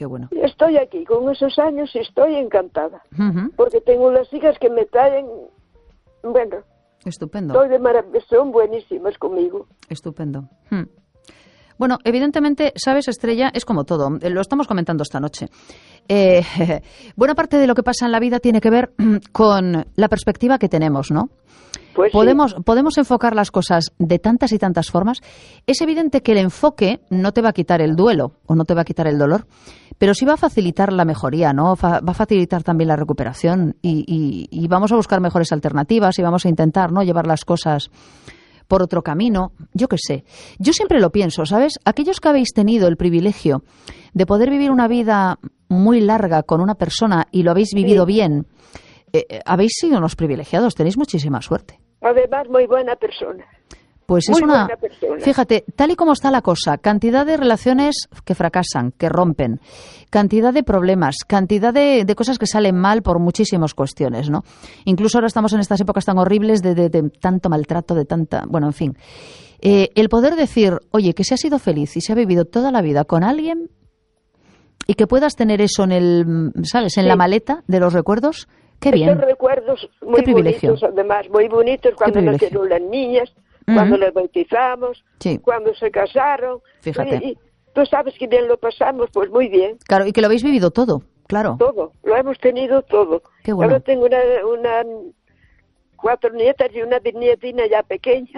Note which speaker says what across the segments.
Speaker 1: qué bueno.
Speaker 2: Estoy aquí con esos años y estoy encantada.
Speaker 1: Uh-huh.
Speaker 2: Porque tengo las hijas que me traen, bueno,
Speaker 1: Estupendo.
Speaker 2: Son buenísimas conmigo.
Speaker 1: Estupendo. Bueno, evidentemente, sabes, Estrella, es como todo. Lo estamos comentando esta noche. Buena parte de lo que pasa en la vida tiene que ver con la perspectiva que tenemos, ¿no?
Speaker 2: Pues
Speaker 1: podemos enfocar las cosas de tantas y tantas formas. Es evidente que el enfoque no te va a quitar el duelo o no te va a quitar el dolor, pero sí va a facilitar la mejoría, ¿no? Va a facilitar también la recuperación y vamos a buscar mejores alternativas y vamos a intentar, ¿no?, llevar las cosas por otro camino. Yo qué sé. Yo siempre lo pienso, ¿sabes? Aquellos que habéis tenido el privilegio de poder vivir una vida muy larga con una persona y lo habéis vivido bien, habéis sido unos privilegiados, tenéis muchísima suerte.
Speaker 2: Además, muy buena persona.
Speaker 1: Pues es una... Fíjate, tal y como está la cosa, cantidad de relaciones que fracasan, que rompen, cantidad de problemas, cantidad de cosas que salen mal por muchísimas cuestiones, ¿no? Incluso ahora estamos en estas épocas tan horribles de tanto maltrato, de tanta... Bueno, en fin. El poder decir, oye, que se ha sido feliz y se ha vivido toda la vida con alguien y que puedas tener eso en el, ¿sabes?, en la maleta de los recuerdos, qué bien.
Speaker 2: Esos recuerdos muy bonitos, además, muy bonitos, cuando nacieron las niñas, cuando les bautizamos, cuando se casaron.
Speaker 1: Fíjate.
Speaker 2: Y tú sabes que bien lo pasamos, pues muy bien.
Speaker 1: Claro, y que lo habéis vivido todo, claro.
Speaker 2: Todo, lo hemos tenido todo.
Speaker 1: Qué bueno.
Speaker 2: Ahora tengo una 4 nietas y una bisnietina ya pequeña.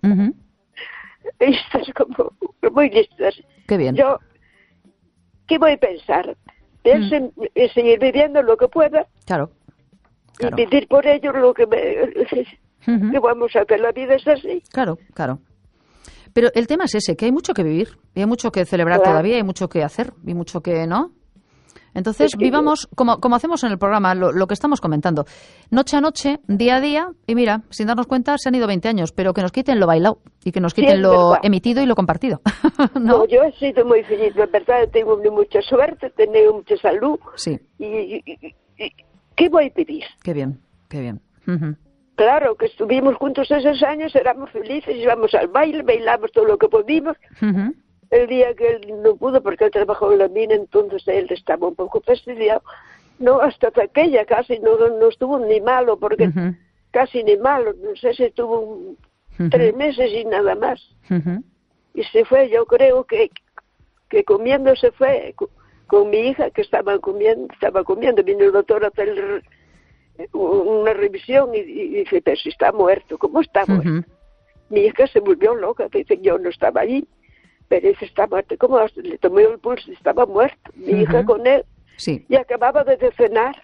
Speaker 2: Listas, como muy listas.
Speaker 1: Qué bien.
Speaker 2: Yo, ¿qué voy a pensar? Pienso en seguir viviendo lo que pueda.
Speaker 1: Claro.
Speaker 2: Y pedir por ellos lo que que vamos a hacer, la vida es así.
Speaker 1: Claro, claro. Pero el tema es ese, que hay mucho que vivir, y hay mucho que celebrar todavía, hay mucho que hacer, y mucho que, ¿no? Entonces, vivamos como hacemos en el programa, lo que estamos comentando, noche a noche, día a día, y mira, sin darnos cuenta, se han ido 20 años, pero que nos quiten lo bailado, y que nos quiten lo emitido y lo compartido. ¿No?
Speaker 2: Yo he sido muy feliz, la verdad, tengo mucha suerte, he tenido mucha salud, y ¿qué voy a pedir?
Speaker 1: Qué bien, qué bien.
Speaker 2: Claro, que estuvimos juntos esos años, éramos felices, íbamos al baile, bailamos todo lo que pudimos. El día que él no pudo, porque él trabajó en la mina, entonces él estaba un poco fastidiado. No, hasta aquella casi no estuvo ni malo, porque casi ni malo, no sé si estuvo 3 meses y nada más. Y se fue, yo creo que comiendo se fue con mi hija, que estaba comiendo, vino el doctor a hacer una revisión y dice, pero si está muerto, ¿cómo está muerto? Mi hija se volvió loca, dice, yo no estaba allí, pero dice, está muerto. ¿Cómo? Le tomé el pulso, estaba muerto. Mi hija con él, y acababa de cenar.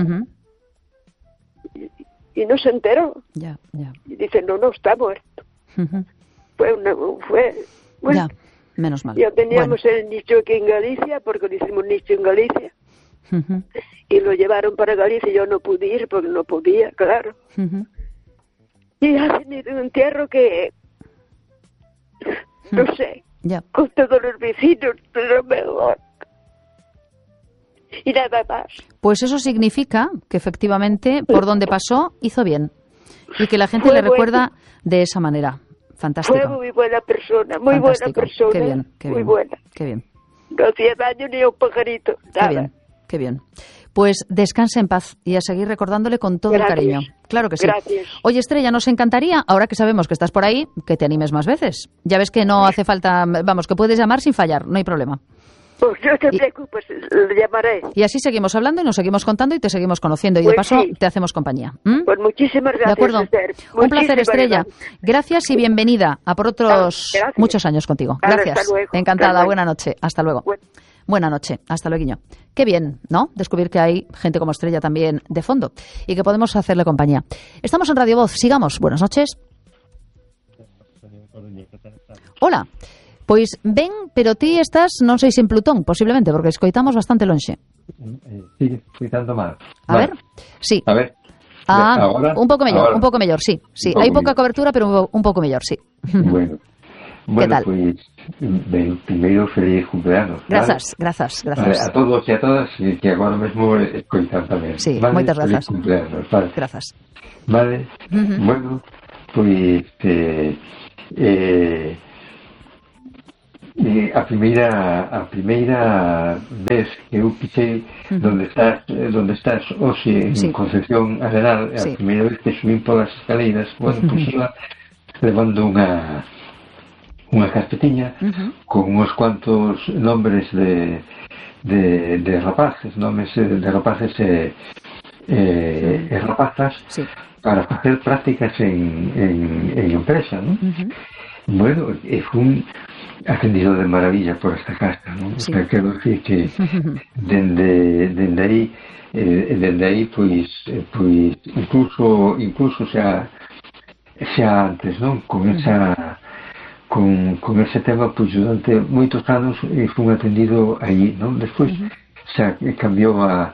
Speaker 2: Y no se enteró. Y dice, no, está muerto. Fue bueno,
Speaker 1: menos mal.
Speaker 2: Ya teníamos el nicho aquí en Galicia, porque lo hicimos nicho en Galicia. Y lo llevaron para Galicia y yo no pude ir porque no podía, claro. Y hacen un entierro que, no sé, con todos los vecinos, lo mejor. Y nada más.
Speaker 1: Pues eso significa que efectivamente por donde pasó hizo bien y que la gente le recuerda de esa manera. Fantástico.
Speaker 2: Fue muy buena persona, muy buena persona.
Speaker 1: Qué bien,
Speaker 2: muy buena.
Speaker 1: Qué bien.
Speaker 2: No hacía daño ni a un pajarito, nada.
Speaker 1: Qué bien. Qué bien. Pues descanse en paz y a seguir recordándole con todo el cariño. Claro que sí.
Speaker 2: Gracias.
Speaker 1: Oye, Estrella, nos encantaría, ahora que sabemos que estás por ahí, que te animes más veces. Ya ves que no hace falta, vamos, que puedes llamar sin fallar, no hay problema.
Speaker 2: Pues no te preocupes, lo llamaré.
Speaker 1: Y así seguimos hablando y nos seguimos contando y te seguimos conociendo. Y de paso te hacemos compañía.
Speaker 2: Pues muchísimas gracias.
Speaker 1: De acuerdo.
Speaker 2: Esther.
Speaker 1: Un placer, Estrella. Gracias y bienvenida a por otros muchos años contigo. Gracias.
Speaker 2: Hasta luego.
Speaker 1: Encantada. Buena noche. Hasta luego. Buena noche, hasta luego. Qué bien, ¿no? Descubrir que hay gente como Estrella también de fondo y que podemos hacerle compañía. Estamos en Radio Voz, sigamos. Buenas noches. Hola. Pois ben, pero ti estás, non sei se en Plutón, posiblemente, porque escoitamos bastante lonxe.
Speaker 3: Sí, escoitando mal.
Speaker 1: A ver, sí.
Speaker 3: A ver.
Speaker 1: Ahora, un pouco mellor, sí. Hai pouca cobertura, pero un pouco mellor, sí.
Speaker 3: Bueno, pues primeiro feliz cumpleanos.
Speaker 1: Grazas.
Speaker 3: Vale, a todos e a todas que agora mesmo escoitan tamén.
Speaker 1: Sí,
Speaker 3: vale,
Speaker 1: moitas grazas.
Speaker 3: Feliz cumpleanos, vale.
Speaker 1: Grazas.
Speaker 3: Vale, bueno, pues a primeira vez que eu pisei donde estás hoxe en Concepción Arenal, a primeira vez que subín polas escaleiras, bueno, pues iba levando unha carpetiña con uns cuantos nombres de rapaces, nomes de rapaces e rapazas para facer prácticas en empresa, ¿no? Bueno, fue un atendido de maravilla por esta casa, ¿no? Sí. Quero decir que dende aí pois incluso xa antes, non? Con ese tema, pois durante moitos anos fui atendido aí, non? Despois xa cambiou a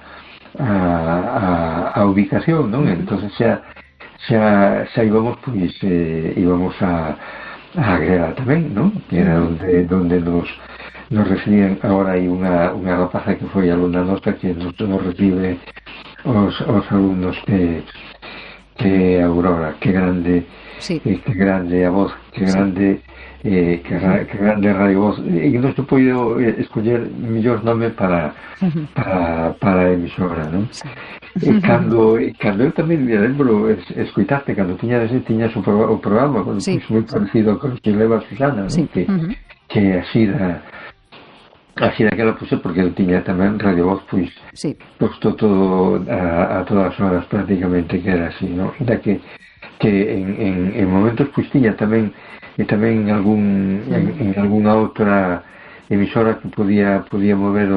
Speaker 3: ubicación, non? Entonces xa íbamos, pois íbamos a Agreda tamén, non? Que era donde nos recibían. Agora hai unha rapaza que foi alumna nosa que nos recibe os alumnos que Aurora, que grande a voz, que grande radio voz, e non se pode escoller mellor nome para a emisora, non? Cando eu tamén me lembro escoitarte cando tiñas o programa moi parecido ao que leva Susana, que así daquela puse, porque eu tiña tamén Radio Voz posto todo a todas as horas prácticamente, que era así, non? Da que en momentos pois tiña tamén en algunha outra emisora que podía mover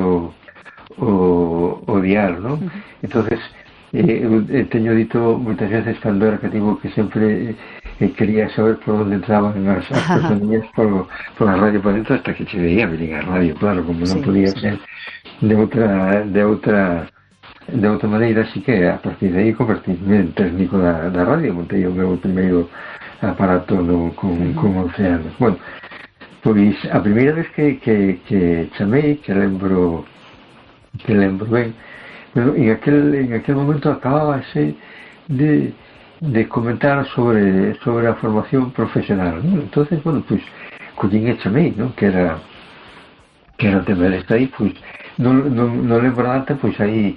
Speaker 3: o dial, non? Entonces teño dito moitas veces cando era cativo que sempre quería saber por onde entraban as personas por la radio para dentro, hasta que se veía venir a radio, claro, como non podía ser de outra maneira, así que a partir de aí convertirme en técnico da radio, montei o meu primeiro aparato con 11 anos. Bueno, pois a primeira vez que chamei, que lembro ben, bueno, en aquel momento acabábase de comentar sobre a formación profesional, ¿no? Entonces, bueno, pues collín e chamei, ¿no? Que era un tema desta aí, pues non lembro nada, pues aí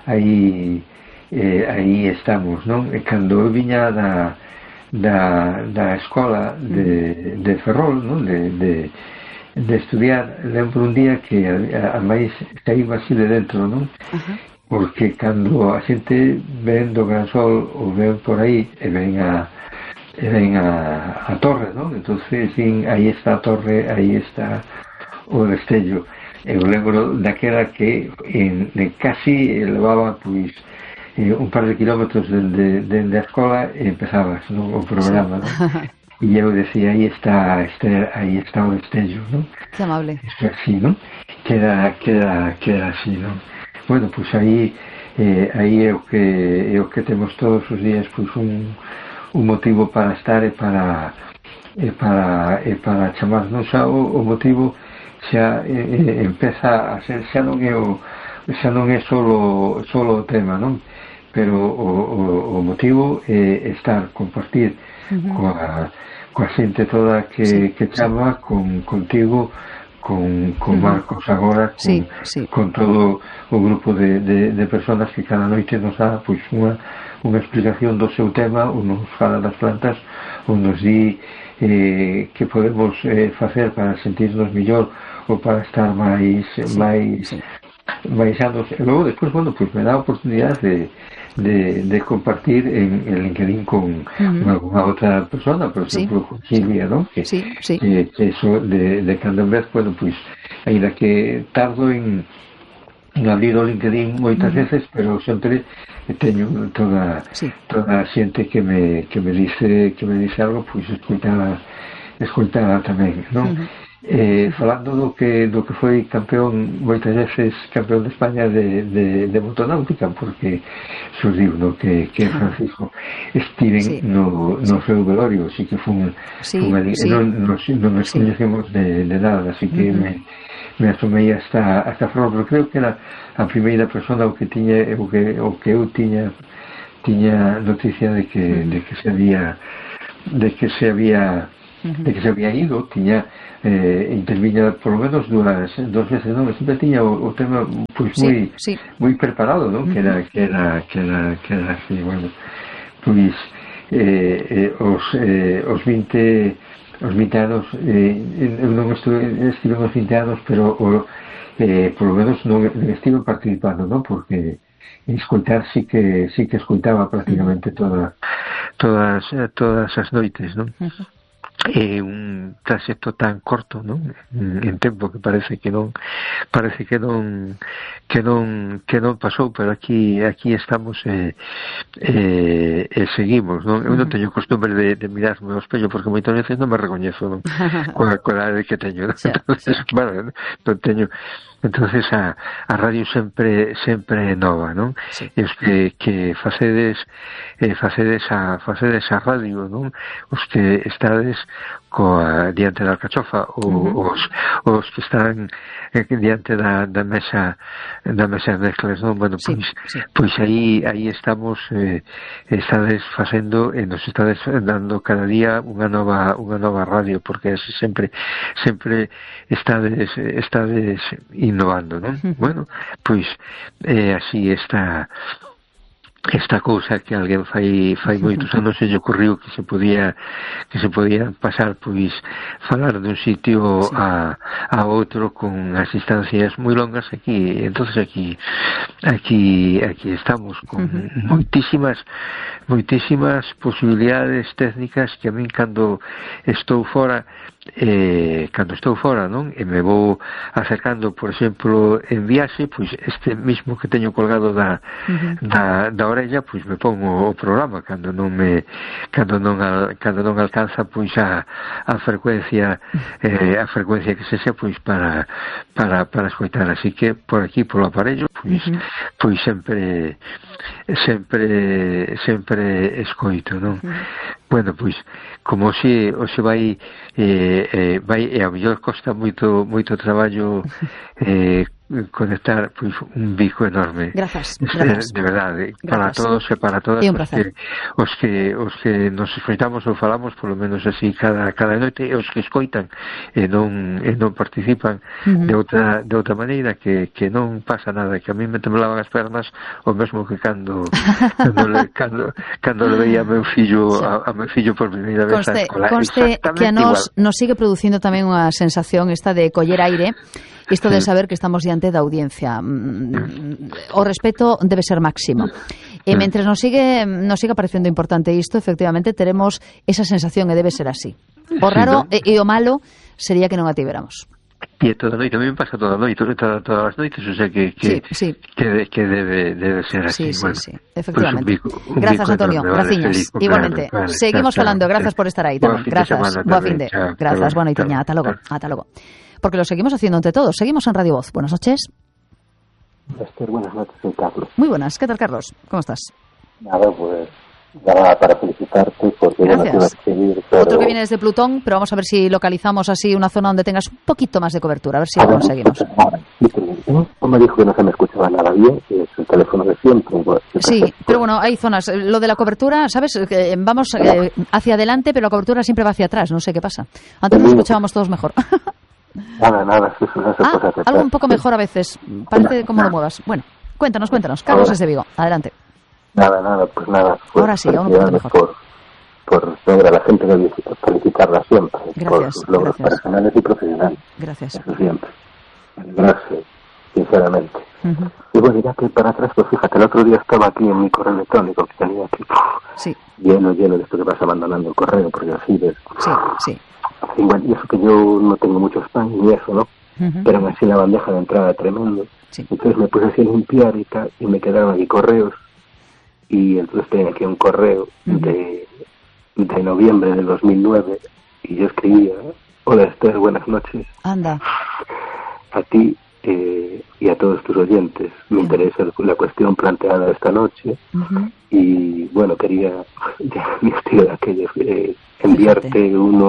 Speaker 3: estamos, non? E cando eu viña da escola de Ferrol, non? De estudiar, lembro un día que a máis saíba así de dentro, non? Porque cando a xente ven do Gran Sol ou ven por aí e ven a torre, non? Entonces aí está a torre, aí está o destello. Eu lembro daquela que casi levaba pois un par de kilómetros dende a escola e empezabas, non? O programa, non? E eu decía, aí está o destello, non?
Speaker 1: Que amable.
Speaker 3: Isto así, non? Queda así, non? Bueno, pois aí é o que temos todos os días, pois un motivo para estar e para chamarnos o motivo xa empeza a ser, xa non é solo o tema, non? Pero o motivo é estar, compartir coa xente toda que chama contigo, con Marcos agora, con todo o grupo de personas que cada noite nos dá pois unha explicación do seu tema, ou nos fala das plantas, ou nos di que podemos facer para sentirnos mellor ou para estar máis anos. E logo despois, bueno, pois me dá a oportunidade de compartir en LinkedIn con alguna outra persona, por exemplo, con Silvia, non? Que eso de cando en vez, bueno, pois ainda que tardo en abrir o LinkedIn moitas veces, pero sempre teño toda a xente que me dice algo, pois escoitada tamén, non? Falando do que foi campeón, moitas veces campeón de España de motonáutica, porque surdiu no que Francisco estiven no seu velorio, así que non nos coñecemos de nada, así que me asomei hasta Ferrol, pero creo que era a primeira persona o que eu tiña noticia de que se había de que se había ido, tiña interviña por lo menos dos veces, non? Sempre tiña o tema pois moi preparado, non? Que era así, bueno, pois os 20 anos eu non estive os 20 anos, pero por lo menos non estive participando, non? Porque escoitar sí que escoitaba prácticamente todas as noites, non? É un traxecto tan corto, non? En tempo que parece que non pasou, pero aquí estamos e seguimos, non? Eu non teño costumbre de mirarme ao espello porque moitas veces non me recoñezo, non? Coa edade que teño, non? Entonces, bueno, non teño. Entonces a radio sempre é nova, non? Sí. E os que facedes a radio, non? Os que estades diante da alcachofa ou os que están diante da mesa de mezclas, non? Bueno, pois aí estamos, estades facendo e nos estades dando cada día unha nova radio, porque así sempre estades innovando, non? Bueno, pois así esta cousa que alguén fai moitos anos se lle ocurriu que se podía pasar, pois falar dun sitio a outro con as distancias moi longas. Entonces aquí estamos con moitísimas posibilidades técnicas que a min cando estou fora, non? E me vou acercando, por exemplo, en viaxe, pois este mismo que teño colgado da orella, pois me pongo o programa cando non alcanza pois a frecuencia que sexa pois para escoitar. Así que por aquí polo aparello pois sempre escoito, non? Bueno, pois como se vai e a mellor costa moito traballo conectar pois un bico enorme.
Speaker 1: Grazas.
Speaker 3: De verdade, para todos e para todas os que nos escoitamos ou falamos, polo menos así cada noite, e os que escoitan e non participan de outra maneira, que non pasa nada, que a mí me temblaban as pernas o mesmo que cando le veía a meu fillo por primeira vez a escola.
Speaker 1: Conste que a nos sigue producindo tamén unha sensación esta de coller aire, isto de saber que estamos diante da audiencia. O respeto debe ser máximo. E mentre nos sigue parecendo importante isto, efectivamente teremos esa sensación e debe ser así. O raro e o malo sería que non a tiveramos.
Speaker 3: E toda a noite, a mí me pasa todas as noites, o sea que debe ser así.
Speaker 1: Sí, efectivamente. Grazas, Antonio, graciñas. Igualmente. Seguimos falando, grazas por estar aí tamén. Grazas, boa finde. Grazas, boa noitiña, ata logo. Porque lo seguimos haciendo entre todos. Seguimos en Radio Voz. Buenas noches.
Speaker 4: Esther, buenas noches, soy Carlos.
Speaker 1: Muy buenas. ¿Qué tal, Carlos? ¿Cómo estás?
Speaker 4: Nada, pues llamaba para felicitarte porque bueno, te iba a escribir, pero...
Speaker 1: Otro que viene desde Plutón, pero vamos a ver si localizamos así una zona donde tengas un poquito más de cobertura, a ver si lo conseguimos.
Speaker 4: No me dijo que no se me escuchaba nada bien, que es el teléfono de siempre.
Speaker 1: Sí, pero bueno, hay zonas. Lo de la cobertura, ¿sabes? Vamos hacia adelante, pero la cobertura siempre va hacia atrás, no sé qué pasa. Antes nos escuchábamos todos mejor.
Speaker 4: Nada, eso
Speaker 1: algo un poco mejor a veces. Parece como lo muevas. Bueno, cuéntanos. Carlos es de Vigo. Adelante.
Speaker 4: Nada.
Speaker 1: Ahora sí, aún un poco mejor.
Speaker 4: Por a la gente que felicitarla siempre.
Speaker 1: Gracias.
Speaker 4: Por logros personales y profesionales.
Speaker 1: Gracias.
Speaker 4: Eso siempre. Alegrarse, sinceramente. Y bueno, ya que para atrás, pues fíjate, el otro día estaba aquí en mi correo electrónico, que tenía aquí lleno de esto que vas abandonando el correo, porque así ves.
Speaker 1: Sí.
Speaker 4: Y bueno, y eso que yo no tengo mucho spam ni eso, ¿no? Pero aún así la bandeja de entrada tremendo. Sí. Entonces me puse así a limpiar y tal, y me quedaron aquí correos. Y entonces tenía aquí un correo de noviembre del 2009 y yo escribía: hola Esther, buenas noches.
Speaker 1: Anda.
Speaker 4: A ti y a todos tus oyentes. Me interesa la cuestión planteada esta noche y bueno, quería, ya mi estilo de aquellos, enviarte unos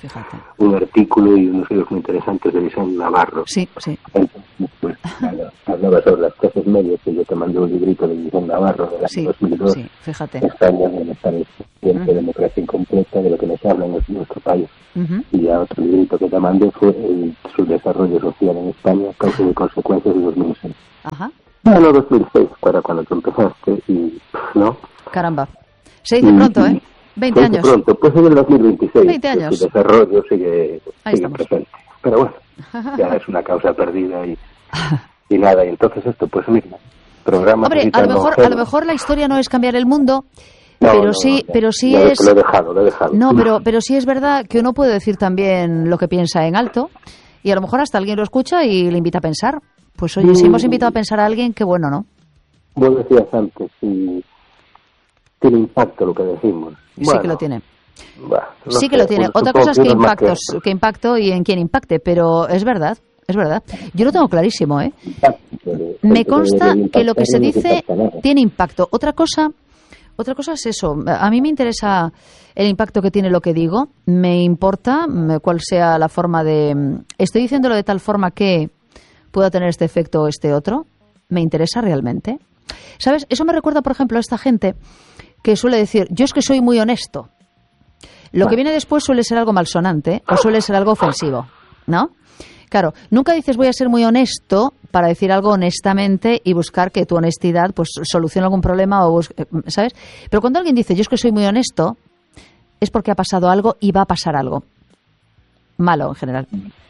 Speaker 1: fíjate.
Speaker 4: Un artículo y unos libros muy interesantes de Vicente Navarro.
Speaker 1: Sí.
Speaker 4: Entonces, pues, hablaba sobre las clases medias, que yo te mandé un librito de Vicente Navarro del año 2002.
Speaker 1: Sí, fíjate.
Speaker 4: España está en el democracia incompleta de lo que nos habla en nuestro país. Y ya otro librito que te mandé fue su desarrollo social en España, causas y consecuencias de 2006.
Speaker 1: Ajá.
Speaker 4: Bueno, 2006, cuando tú empezaste y, ¿no?
Speaker 1: Caramba. Se dice pronto, ¿eh? 20 años.
Speaker 4: Pronto, pues en el 2026.
Speaker 1: 20 años.
Speaker 4: Su desarrollo sigue presente. Pero bueno, ya es una causa perdida y nada. Y entonces esto, pues mismo.
Speaker 1: Hombre, a lo mejor la historia no es cambiar el mundo, pero sí es...
Speaker 4: Lo he dejado.
Speaker 1: No, pero sí es verdad que uno puede decir también lo que piensa en alto y a lo mejor hasta alguien lo escucha y le invita a pensar. Pues oye, si hemos invitado a pensar a alguien, qué bueno, ¿no?
Speaker 4: Vos decías antes, si tiene impacto lo que decimos.
Speaker 1: Sí que lo tiene. Sí que lo tiene. Otra cosa es que impacto y en quién impacte, pero es verdad. Yo lo tengo clarísimo, ¿eh? Me consta que lo que se dice tiene impacto. Otra cosa es eso. A mí me interesa el impacto que tiene lo que digo. Me importa cuál sea la forma de... Estoy diciéndolo de tal forma que pueda tener este efecto o este otro. Me interesa realmente. ¿Sabes? Eso me recuerda, por ejemplo, a esta gente que suele decir, yo es que soy muy honesto. Lo que viene después suele ser algo malsonante o suele ser algo ofensivo, ¿no? Claro, nunca dices voy a ser muy honesto para decir algo honestamente y buscar que tu honestidad pues solucione algún problema o ¿sabes? Pero cuando alguien dice yo es que soy muy honesto, es porque ha pasado algo y va a pasar algo malo en general.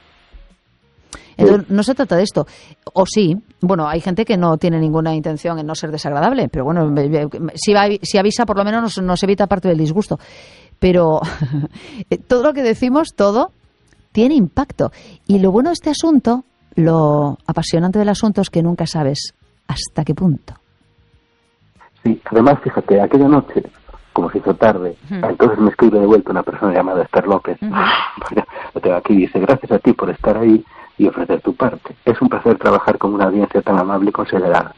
Speaker 1: Entonces, no se trata de esto. O sí, bueno, hay gente que no tiene ninguna intención en no ser desagradable, pero bueno, si avisa por lo menos nos evita parte del disgusto. Pero todo lo que decimos, todo, tiene impacto. Y lo bueno de este asunto, lo apasionante del asunto es que nunca sabes hasta qué punto.
Speaker 4: Sí, además, fíjate, aquella noche, como se hizo tarde, entonces me escribe de vuelta una persona llamada Esther López. Lo tengo aquí, dice, gracias a ti por estar ahí y ofrecer tu parte. Es un placer trabajar con una audiencia tan amable y considerada.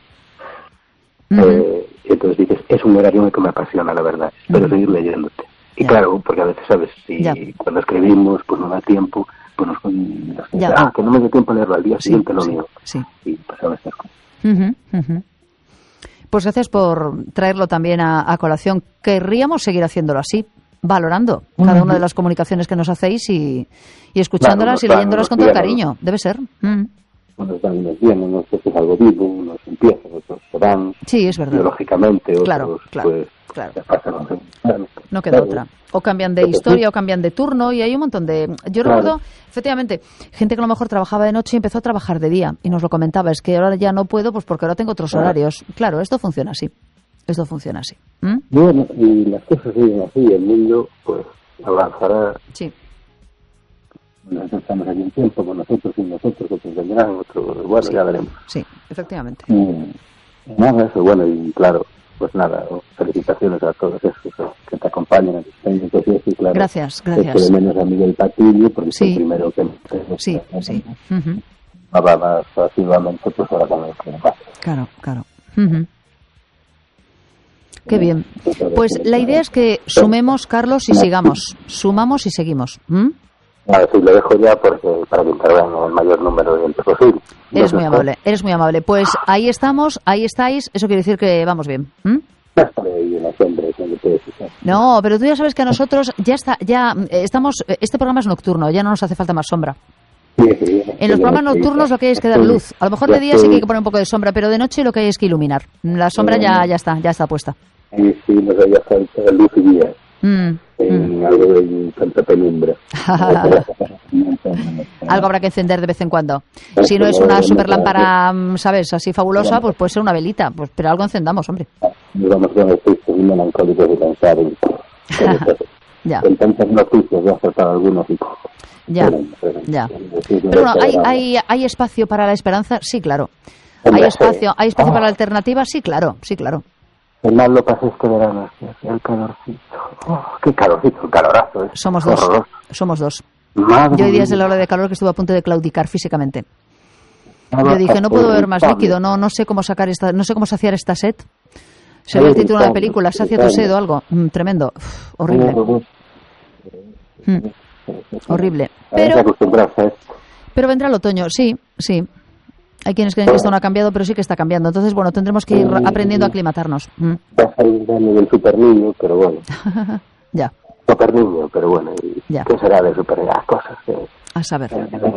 Speaker 4: Entonces dices, es un horario que me apasiona, la verdad. Espero seguir leyéndote. Y claro, porque a veces, ¿sabes? Cuando escribimos, pues no da tiempo, pues nos que no me dio tiempo a leerlo al día siguiente, lo mío.
Speaker 1: Sí.
Speaker 4: Y pasaba estas cosas.
Speaker 1: Pues gracias por traerlo también a colación. Querríamos seguir haciéndolo así, valorando cada una de las comunicaciones que nos hacéis y escuchándolas y leyéndolas con todo cariño. Debe ser.
Speaker 4: Unos van y nos vienen, unos es algo vivo, unos empiezan, otros se van.
Speaker 1: Sí, es verdad.
Speaker 4: Biológicamente, otros
Speaker 1: claro.
Speaker 4: pasan
Speaker 1: no queda otra. O cambian de historia o cambian de turno y hay un montón de... Yo recuerdo, efectivamente, gente que a lo mejor trabajaba de noche y empezó a trabajar de día y nos lo comentaba, es que ahora ya no puedo pues porque ahora tengo otros horarios. Claro, esto funciona así.
Speaker 4: Bueno, y las cosas siguen así, el mundo pues avanzará.
Speaker 1: Sí.
Speaker 4: Nosotros estamos aquí un tiempo, con nosotros y nosotros, otros vendrán, otros, bueno, ya veremos.
Speaker 1: Sí, efectivamente.
Speaker 4: Nada, eso, bueno, y claro, pues nada, felicitaciones a todos esos que te acompañan en los técnicos y eso, y claro.
Speaker 1: Gracias.
Speaker 4: De menos a Miguel Patillo, porque es el primero que
Speaker 1: sí.
Speaker 4: Va más asiduamente, pues ahora con el que va.
Speaker 1: Claro. Qué bien. Pues la idea es que sumemos, Carlos, y sigamos. Sumamos y seguimos.
Speaker 4: Sí, lo dejo ya porque para que intervenga el mayor número de gente posible.
Speaker 1: Eres muy amable. Pues ahí estamos, ahí estáis. Eso quiere decir que vamos bien. No, pero tú ya sabes que a nosotros ya estamos. Este programa es nocturno, ya no nos hace falta más sombra. En los programas nocturnos lo que hay es que dar luz. A lo mejor de día sí que hay que poner un poco de sombra, pero de noche lo que hay es que iluminar. La sombra ya está puesta.
Speaker 4: Sí, nos haría falta luz y día. Algo de tanta penumbra.
Speaker 1: Algo habrá que encender de vez en cuando. Si no es una super lámpara, ¿sabes? Así fabulosa, pues puede ser una velita. Pues, pero algo encendamos, hombre.
Speaker 4: Nos vamos con espíritus melancólicos y cansados.
Speaker 1: Ya.
Speaker 4: Con tantas noticias voy a acertar algunos y...
Speaker 1: Ya. Pero bueno, ¿hay espacio para la esperanza? Sí, claro. ¿Hay espacio para la alternativa? Sí, claro.
Speaker 4: El mal lo pasé este verano, el calorcito. Qué calorcito, el calorazo.
Speaker 1: Somos dos. Yo hay días de la hora de calor que estuve a punto de claudicar físicamente. Yo dije, no puedo beber más líquido, no sé cómo saciar esta sed. Se ve el título de una película, sacia tu sed o algo. Tremendo, horrible. Horrible. Pero vendrá el otoño, sí. Hay quienes creen que esto no ha cambiado, pero sí que está cambiando. Entonces, bueno, tendremos que ir aprendiendo a aclimatarnos.
Speaker 4: Va a salir del super niño, pero bueno.
Speaker 1: Ya.
Speaker 4: Super niño, pero bueno.
Speaker 1: Ya.
Speaker 4: ¿Qué será de super niño? Las cosas que...
Speaker 1: A saber.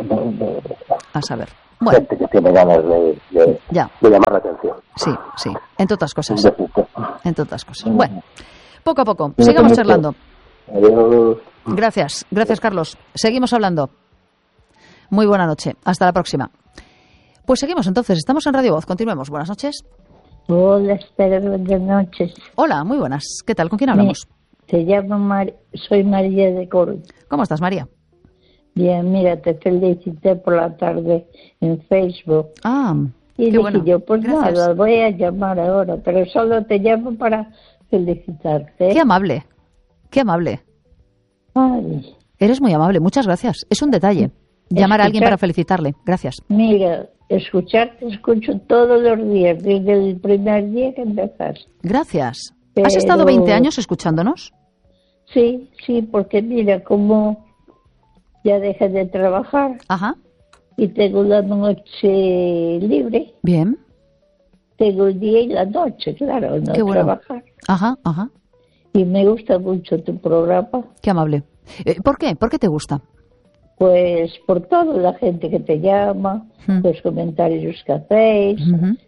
Speaker 4: Bueno. Gente que tiene ganas de llamar la atención.
Speaker 1: Sí. Entre otras cosas. Bueno, poco a poco. Sigamos charlando.
Speaker 4: Adiós.
Speaker 1: Gracias, Carlos. Seguimos hablando. Muy buena noche. Hasta la próxima. Pues seguimos entonces. Estamos en Radio Voz. Continuemos. Buenas noches.
Speaker 5: Hola, Esther. Buenas noches.
Speaker 1: Hola, muy buenas. ¿Qué tal? ¿Con quién hablamos?
Speaker 5: Te llamo soy María de Coruña.
Speaker 1: ¿Cómo estás, María?
Speaker 5: Bien, mira, te felicité por la tarde en Facebook. Y dije
Speaker 1: bueno.
Speaker 5: yo, pues
Speaker 1: gracias.
Speaker 5: Nada, voy a llamar ahora, pero solo te llamo para felicitarte.
Speaker 1: Qué amable.
Speaker 5: Ay.
Speaker 1: Eres muy amable, muchas gracias. Es un detalle. Llamar a alguien para felicitarle. Gracias.
Speaker 5: Mira, escucharte escucho todos los días, desde el primer día que empezaste.
Speaker 1: Gracias. ¿Has estado 20 años escuchándonos?
Speaker 5: Sí, porque mira, como ya dejé de trabajar.
Speaker 1: Ajá.
Speaker 5: Y tengo la noche libre.
Speaker 1: Bien.
Speaker 5: Tengo el día y la noche, claro, no trabajar.
Speaker 1: Ajá.
Speaker 5: Y me gusta mucho tu programa.
Speaker 1: Qué amable. ¿Por qué? ¿Por qué te gusta?
Speaker 5: Pues por toda la gente que te llama, los comentarios que hacéis,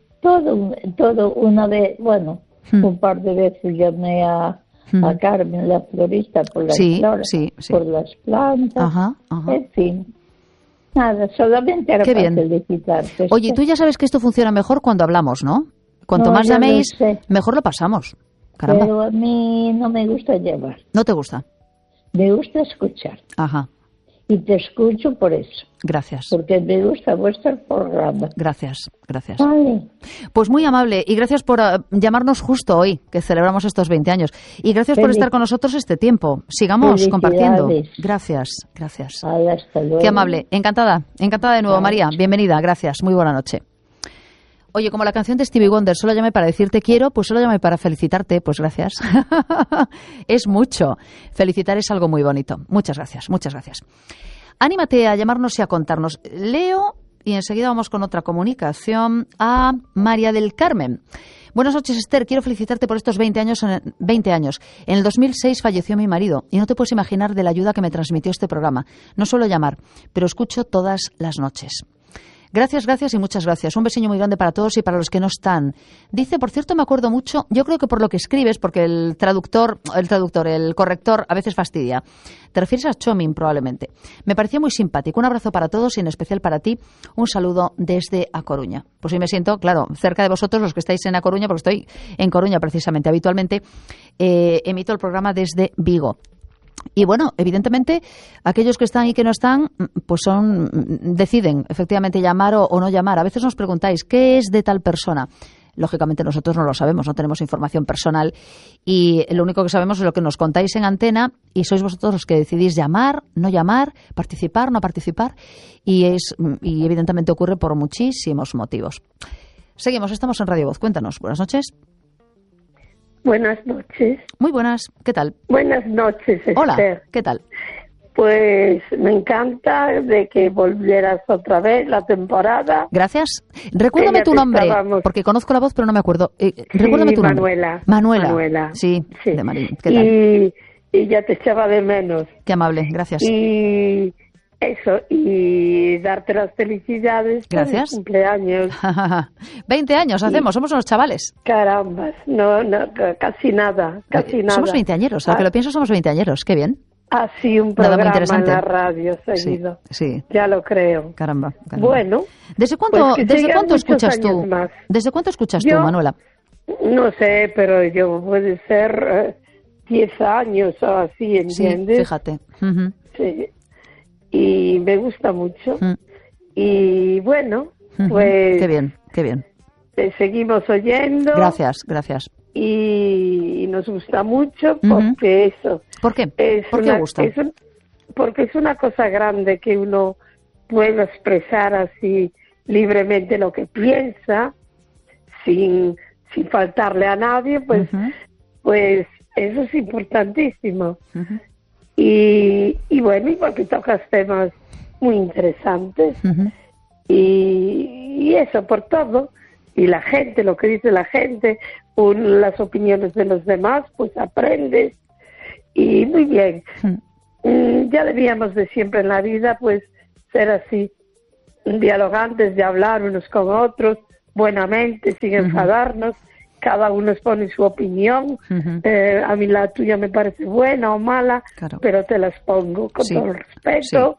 Speaker 5: todo una vez, bueno, un par de veces llamé a Carmen, la florista, por las flores, por las plantas,
Speaker 1: Ajá.
Speaker 5: En fin. Nada, solamente era para felicitarte.
Speaker 1: Oye, tú ya sabes que esto funciona mejor cuando hablamos, ¿no? Cuanto más llaméis, mejor lo pasamos. Caramba.
Speaker 5: Pero a mí no me gusta llamar.
Speaker 1: ¿No te gusta?
Speaker 5: Me gusta escuchar.
Speaker 1: Ajá.
Speaker 5: Y te escucho por eso.
Speaker 1: Gracias.
Speaker 5: Porque me gusta vuestro programa.
Speaker 1: Gracias.
Speaker 5: Vale.
Speaker 1: Pues muy amable y gracias por llamarnos justo hoy, que celebramos estos 20 años. Y gracias por estar con nosotros este tiempo. Sigamos compartiendo. Gracias.
Speaker 5: Hasta luego.
Speaker 1: Qué amable. Encantada de nuevo, María. Bienvenida. Gracias. Muy buena noche. Oye, como la canción de Stevie Wonder, solo llamé para decirte quiero, pues solo llamé para felicitarte, pues gracias. Es mucho. Felicitar es algo muy bonito. Muchas gracias. Anímate a llamarnos y a contarnos. Leo y enseguida vamos con otra comunicación a María del Carmen. Buenas noches, Esther. Quiero felicitarte por estos 20 años. En el 2006 falleció mi marido y no te puedes imaginar de la ayuda que me transmitió este programa. No suelo llamar, pero escucho todas las noches. Gracias y muchas gracias. Un besillo muy grande para todos y para los que no están. Dice, por cierto, me acuerdo mucho, yo creo que por lo que escribes, porque el corrector a veces fastidia. Te refieres a Chomin, probablemente. Me pareció muy simpático. Un abrazo para todos y en especial para ti. Un saludo desde A Coruña. Pues hoy me siento, claro, cerca de vosotros, los que estáis en A Coruña, porque estoy en Coruña precisamente. Habitualmente emito el programa desde Vigo. Y bueno, evidentemente, aquellos que están y que no están, pues deciden efectivamente llamar o no llamar. A veces nos preguntáis, ¿qué es de tal persona? Lógicamente nosotros no lo sabemos, no tenemos información personal y lo único que sabemos es lo que nos contáis en antena y sois vosotros los que decidís llamar, no llamar, participar, no participar y evidentemente ocurre por muchísimos motivos. Seguimos, estamos en Radio Voz. Cuéntanos. Buenas noches.
Speaker 6: Buenas noches.
Speaker 1: Muy buenas. ¿Qué tal?
Speaker 6: Buenas noches, Esther.
Speaker 1: Hola, ¿qué tal?
Speaker 6: Pues me encanta de que volvieras otra vez la temporada.
Speaker 1: Gracias. Recuérdame tu nombre, porque conozco la voz, pero no me acuerdo. Recuérdame tu nombre. Manuela. Sí. De Marín. ¿Qué tal?
Speaker 6: Y ya te echaba de menos.
Speaker 1: Qué amable, gracias.
Speaker 6: Y eso, y darte las felicidades.
Speaker 1: Gracias.
Speaker 6: Por el cumpleaños.
Speaker 1: 20 años hacemos, somos unos chavales.
Speaker 6: Carambas, no, casi nada.
Speaker 1: Somos veinteañeros, a lo que lo pienso somos veinteañeros, qué bien.
Speaker 6: Así un programa en la radio seguido.
Speaker 1: Sí.
Speaker 6: Ya lo creo.
Speaker 1: Caramba.
Speaker 6: Bueno.
Speaker 1: ¿Desde cuánto escuchas tú?
Speaker 6: Más.
Speaker 1: ¿Desde cuánto escuchas tú, Manuela?
Speaker 6: No sé, pero yo puede ser 10 años o así, ¿entiendes?
Speaker 1: Sí, fíjate.
Speaker 6: Sí. Y me gusta mucho. Y bueno, pues...
Speaker 1: Qué bien.
Speaker 6: Te seguimos oyendo.
Speaker 1: Gracias.
Speaker 6: Y nos gusta mucho porque eso...
Speaker 1: ¿Por qué? ¿Por qué gusta?
Speaker 6: Porque es una cosa grande que uno pueda expresar así libremente lo que piensa, sin faltarle a nadie, pues eso es importantísimo. Y bueno, igual que tocas temas muy interesantes. Y eso por todo. Y la gente, lo que dice la gente, las opiniones de los demás, pues aprendes. Y muy bien. Ya debíamos de siempre en la vida, pues, ser así, dialogantes, de hablar unos con otros, buenamente, sin enfadarnos. Cada uno expone su opinión. A mí la tuya me parece buena o mala, pero te la expongo con todo el respeto.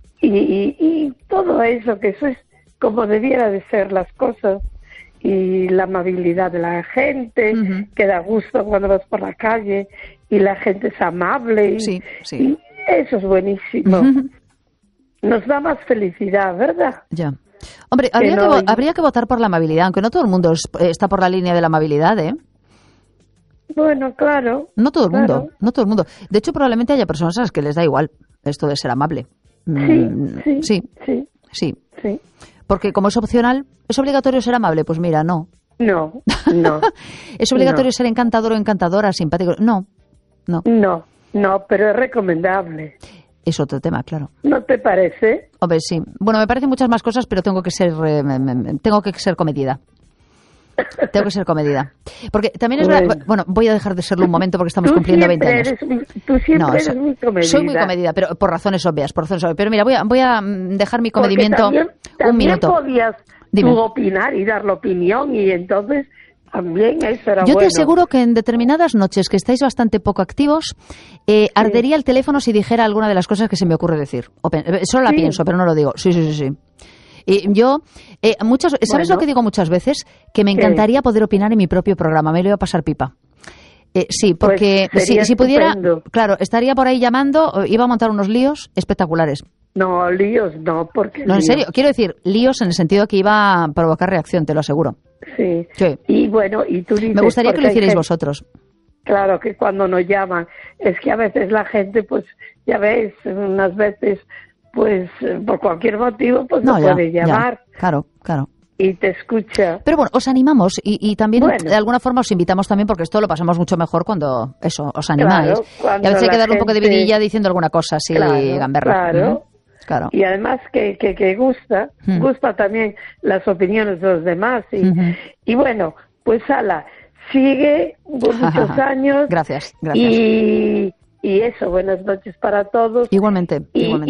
Speaker 6: Y todo eso, que eso es como debiera de ser las cosas. Y la amabilidad de la gente, que da gusto cuando vas por la calle y la gente es amable. Y eso es buenísimo. Nos da más felicidad, ¿verdad?
Speaker 1: Ya. Hombre, habría que votar por la amabilidad, aunque no todo el mundo está por la línea de la amabilidad, ¿eh?
Speaker 6: Bueno, claro.
Speaker 1: No todo el mundo, no todo el mundo. De hecho, probablemente haya personas a las que les da igual esto de ser amable. Sí. Porque como es opcional, ¿es obligatorio ser amable? Pues mira, no.
Speaker 6: No.
Speaker 1: ¿Es obligatorio ser encantador o encantadora, simpático? No,
Speaker 6: pero es recomendable.
Speaker 1: Es otro tema, claro.
Speaker 6: ¿No te parece?
Speaker 1: Hombre, sí. Bueno, me parecen muchas más cosas, pero tengo que ser comedida. Tengo que ser comedida. Porque también es verdad... Bueno, voy a dejar de serlo un momento porque estamos cumpliendo 20 años.
Speaker 6: Tú siempre eres muy comedida.
Speaker 1: Soy muy comedida, pero por razones obvias. Pero mira, voy a dejar mi comedimiento un minuto.
Speaker 6: Podías tú opinar y dar la opinión y entonces... También eso era
Speaker 1: Yo te aseguro que en determinadas noches que estáis bastante poco activos, ardería el teléfono si dijera alguna de las cosas que se me ocurre decir. Solo la pienso, pero no lo digo. Sí. Y yo, ¿sabes lo que digo muchas veces? Que me encantaría poder opinar en mi propio programa. Me lo iba a pasar pipa. Sí, porque
Speaker 6: pues
Speaker 1: si pudiera, claro, estaría por ahí llamando, iba a montar unos líos espectaculares.
Speaker 6: No, líos no, porque...
Speaker 1: No, en serio, quiero decir, líos en el sentido que iba a provocar reacción, te lo aseguro.
Speaker 6: Sí. Y bueno, y tú dices...
Speaker 1: Me gustaría que lo hicierais vosotros.
Speaker 6: Claro, que cuando nos llaman, es que a veces la gente, pues, ya ves, unas veces, pues, por cualquier motivo, pues no puede llamar.
Speaker 1: Claro.
Speaker 6: Y te escucha.
Speaker 1: Pero bueno, os animamos y también de alguna forma os invitamos también porque esto lo pasamos mucho mejor cuando os animáis.
Speaker 6: Claro,
Speaker 1: y a veces hay que darle un poco de vidilla diciendo alguna cosa así, gamberra. Claro.
Speaker 6: Y además que gusta también las opiniones de los demás. Y bueno, pues ala, sigue por muchos años.
Speaker 1: Gracias.
Speaker 6: Y eso, buenas noches para todos.
Speaker 1: Igualmente.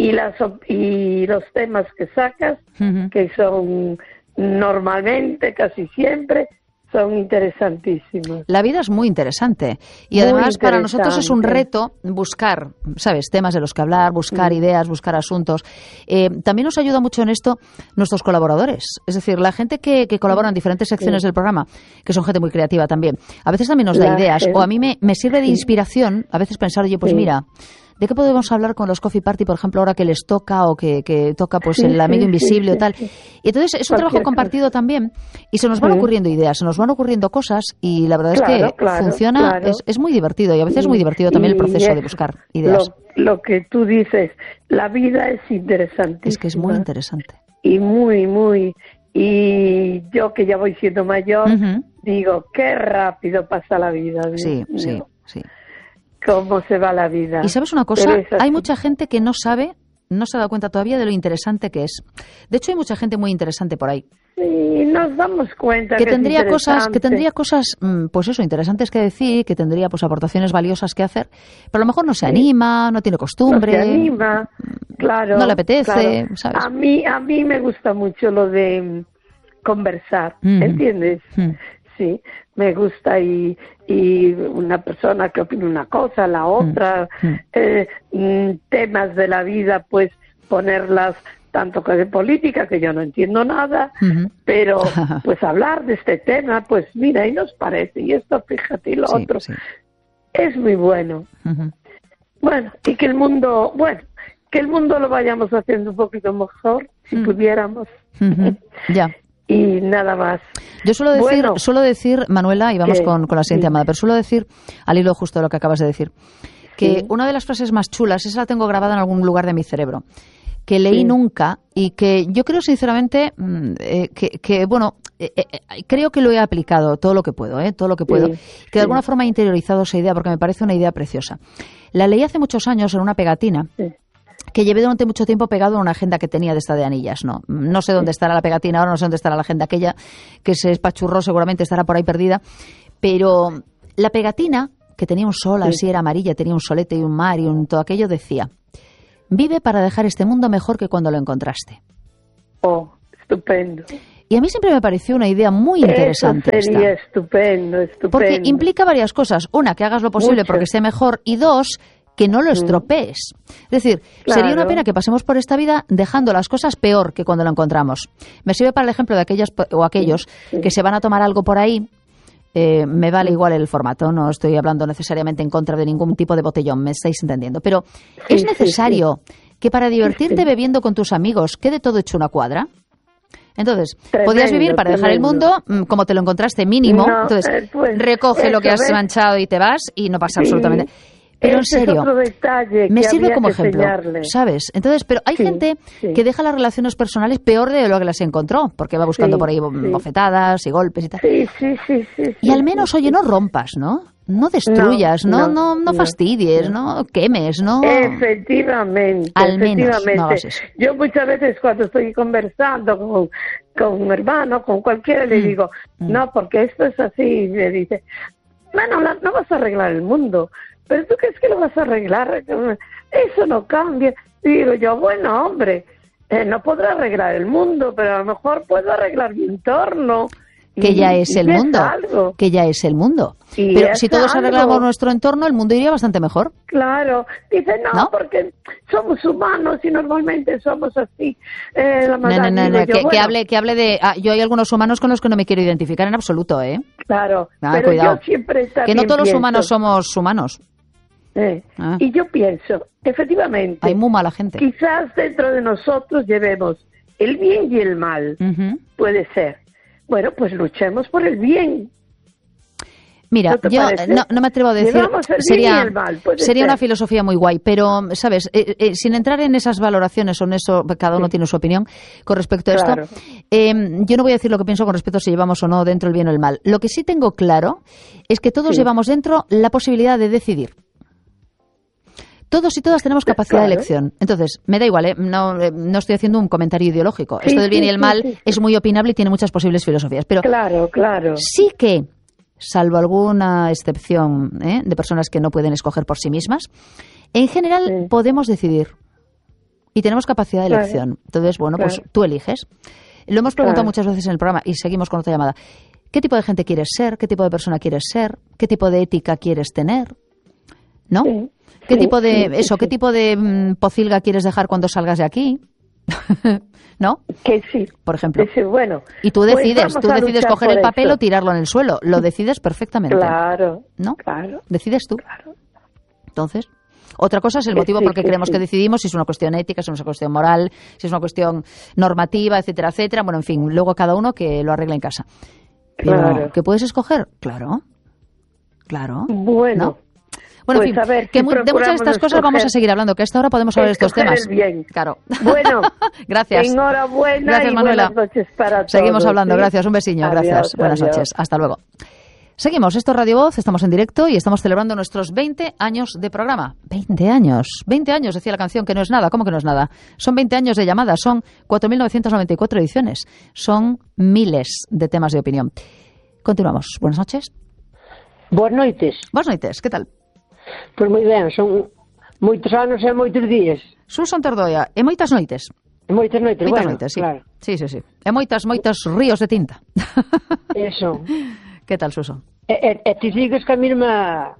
Speaker 6: Y los temas que sacas, que son normalmente, casi siempre, son interesantísimos.
Speaker 1: La vida es muy interesante y además para nosotros es un reto buscar, ¿sabes?, temas de los que hablar, buscar ideas, buscar asuntos. También nos ayuda mucho en esto nuestros colaboradores, es decir, la gente que colabora en diferentes secciones del programa, que son gente muy creativa también. A veces también nos da ideas o a mí me sirve de inspiración a veces pensar, oye, pues mira, ¿de qué podemos hablar con los Coffee Party, por ejemplo, ahora que les toca o que toca pues el amigo invisible o tal? Y entonces es un trabajo compartido también y se nos van ocurriendo ideas, se nos van ocurriendo cosas y la verdad es que funciona, es muy divertido y a veces es muy divertido también el proceso de buscar ideas.
Speaker 6: Lo que tú dices, la vida es interesantísima.
Speaker 1: Es que es muy interesante.
Speaker 6: Y muy, y yo que ya voy siendo mayor, digo, qué rápido pasa la vida.
Speaker 1: Sí.
Speaker 6: Cómo se va la vida.
Speaker 1: Y sabes una cosa, hay mucha gente que no se ha dado cuenta todavía de lo interesante que es. De hecho, hay mucha gente muy interesante por ahí.
Speaker 6: Sí, nos damos cuenta
Speaker 1: que tendría cosas, pues eso, interesantes que decir, que tendría pues aportaciones valiosas que hacer, pero a lo mejor no se anima, no tiene costumbre.
Speaker 6: No se anima, claro.
Speaker 1: No le apetece, ¿sabes?
Speaker 6: A mí me gusta mucho lo de conversar, ¿entiendes? Sí, me gusta y una persona que opina una cosa, la otra, temas de la vida, pues ponerlas tanto que de política, que yo no entiendo nada, pero pues hablar de este tema, pues mira, y nos parece, y esto fíjate y lo otro, es muy bueno. Bueno, y que el mundo lo vayamos haciendo un poquito mejor, si pudiéramos.
Speaker 1: Ya.
Speaker 6: Y nada más.
Speaker 1: Yo suelo decir, Manuela, y vamos con la siguiente llamada, pero suelo decir, al hilo justo de lo que acabas de decir, que una de las frases más chulas, esa la tengo grabada en algún lugar de mi cerebro, que leí nunca y que yo creo sinceramente creo que lo he aplicado todo lo que puedo, que de alguna forma he interiorizado esa idea porque me parece una idea preciosa. La leí hace muchos años en una pegatina que llevé durante mucho tiempo pegado en una agenda que tenía de esta de anillas, no sé dónde estará la pegatina ahora, no sé dónde estará la agenda aquella que se espachurró, seguramente estará por ahí perdida, pero la pegatina, que tenía un sol así, era amarilla, tenía un solete y un mar y todo aquello, decía: vive para dejar este mundo mejor que cuando lo encontraste.
Speaker 6: Oh, estupendo.
Speaker 1: Y a mí siempre me pareció una idea muy interesante.
Speaker 6: Eso sería estupendo.
Speaker 1: Porque implica varias cosas. Una, que hagas lo posible porque esté mejor. Y dos, que no lo estropees. Es decir, sería una pena que pasemos por esta vida dejando las cosas peor que cuando lo encontramos. Me sirve para el ejemplo de aquellas o aquellos que se van a tomar algo por ahí. Me vale igual el formato, no estoy hablando necesariamente en contra de ningún tipo de botellón, me estáis entendiendo. Pero es necesario que para divertirte bebiendo con tus amigos quede todo hecho una cuadra. Entonces, podías vivir para dejar el mundo como te lo encontraste mínimo. Entonces, recoge lo que has manchado y te vas y no pasa absolutamente. Pero en serio, me sirve como ejemplo, ¿sabes? Entonces, pero hay gente que deja las relaciones personales peor de lo que las encontró, porque va buscando por ahí bofetadas y golpes y tal. Y al menos, oye, no rompas, ¿no? No destruyas, no fastidies, no quemes, ¿no?
Speaker 6: Efectivamente.
Speaker 1: Al menos no hagas eso.
Speaker 6: Yo muchas veces cuando estoy conversando con un hermano, con cualquiera, le digo, no, porque esto es así. Y me dice, bueno, no vas a arreglar el mundo. ¿Pero tú crees que lo vas a arreglar? Eso no cambia. Y digo yo, bueno, hombre, no podré arreglar el mundo, pero a lo mejor puedo arreglar mi entorno.
Speaker 1: Que ya es el mundo. Que ya es el mundo. Pero si todos arreglamos nuestro entorno, el mundo iría bastante mejor.
Speaker 6: Claro. Dice, no, porque somos humanos y normalmente somos así.
Speaker 1: Que hable de... yo hay algunos humanos con los que no me quiero identificar en absoluto, ¿eh?
Speaker 6: Claro, pero
Speaker 1: cuidado.
Speaker 6: Yo siempre
Speaker 1: que no todos los humanos somos humanos.
Speaker 6: Y yo pienso, efectivamente,
Speaker 1: hay muy mala gente.
Speaker 6: Quizás dentro de nosotros llevemos el bien y el mal. Puede ser. Bueno, pues luchemos por el bien.
Speaker 1: Mira, yo no me atrevo a decir, sería una filosofía muy guay, pero, ¿sabes? Sin entrar en esas valoraciones o en eso, cada uno tiene su opinión con respecto a esto, yo no voy a decir lo que pienso con respecto a si llevamos o no dentro el bien o el mal. Lo que sí tengo claro es que todos llevamos dentro la posibilidad de decidir. Todos y todas tenemos capacidad de elección. Entonces, me da igual, no estoy haciendo un comentario ideológico. Esto del bien y el mal es muy opinable y tiene muchas posibles filosofías. Pero sí que, salvo alguna excepción de personas que no pueden escoger por sí mismas, en general podemos decidir. Y tenemos capacidad de elección. Entonces, bueno, pues tú eliges. Lo hemos preguntado muchas veces en el programa y seguimos con otra llamada. ¿Qué tipo de gente quieres ser? ¿Qué tipo de persona quieres ser? ¿Qué tipo de ética quieres tener? ¿No? ¿Qué tipo de pocilga quieres dejar cuando salgas de aquí? ¿No?
Speaker 6: Que sí.
Speaker 1: Por ejemplo.
Speaker 6: Sí, bueno.
Speaker 1: Y tú decides coger el papel o tirarlo en el suelo. Lo decides perfectamente.
Speaker 6: Claro.
Speaker 1: ¿No?
Speaker 6: Claro.
Speaker 1: Decides tú.
Speaker 6: Claro.
Speaker 1: Entonces, otra cosa es el motivo por qué creemos que decidimos, si es una cuestión ética, si es una cuestión moral, si es una cuestión normativa, etcétera, etcétera. Bueno, en fin, luego cada uno que lo arregle en casa. Pero, ¿qué puedes escoger? Claro.
Speaker 6: Bueno.
Speaker 1: ¿No? Bueno,
Speaker 6: pues
Speaker 1: en fin,
Speaker 6: a ver,
Speaker 1: que de muchas de estas cosas vamos a seguir hablando, que a esta hora podemos hablar de estos temas.
Speaker 6: Bien.
Speaker 1: Claro.
Speaker 6: Bueno,
Speaker 1: gracias.
Speaker 6: Enhorabuena.
Speaker 1: Gracias,
Speaker 6: y
Speaker 1: Manuela.
Speaker 6: Buenas noches para todos.
Speaker 1: Seguimos hablando, gracias, un besiño,
Speaker 6: Adiós,
Speaker 1: gracias. Buenas noches, hasta luego. Seguimos, esto es Radio Voz, estamos en directo y estamos celebrando nuestros 20 años de programa. 20 años, 20 años, decía la canción, que no es nada. ¿Cómo que no es nada? Son 20 años de llamadas, son 4.994 ediciones, son miles de temas de opinión. Continuamos, buenas noches.
Speaker 7: Buenas noites.
Speaker 1: Buenas noites, ¿qué tal?
Speaker 7: Pois moi ben, son moitos anos e moitos días.
Speaker 1: Susan Tordoia, e moitas noites.
Speaker 7: E moitas noites,
Speaker 1: moitas
Speaker 7: bueno,
Speaker 1: noites, sí.
Speaker 7: Claro.
Speaker 1: Sí. E moitos ríos de tinta.
Speaker 7: Eso.
Speaker 1: Que tal, Susan?
Speaker 7: E ti sigues ca mesma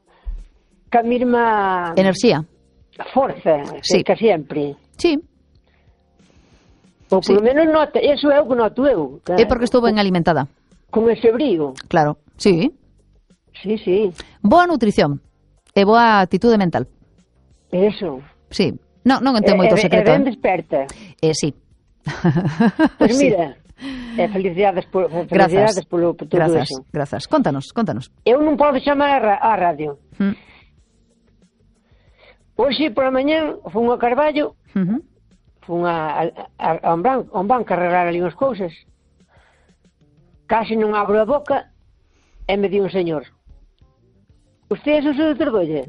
Speaker 1: enerxía.
Speaker 7: Forza,
Speaker 1: sí.
Speaker 7: Que sempre.
Speaker 1: Sí.
Speaker 7: Ou polo menos nota, eso é o que noto eu.
Speaker 1: É porque estou ben alimentada.
Speaker 7: Con ese brío.
Speaker 1: Claro, sí.
Speaker 7: Sí.
Speaker 1: Boa nutrición. E boa actitude mental.
Speaker 7: Eso.
Speaker 1: Sí. Non entendo moito secreto.
Speaker 7: E ben desperta.
Speaker 1: Sí.
Speaker 7: Pois mira, felicidades por todo eso.
Speaker 1: Grazas. Contanos.
Speaker 7: Eu non podo chamar á radio. Hoxe pola mañá fun ao Carballo, fun a un banco a arreglar ali unhas cousas. Casi non abro a boca e me di un señor: usted é o seu Tordolle?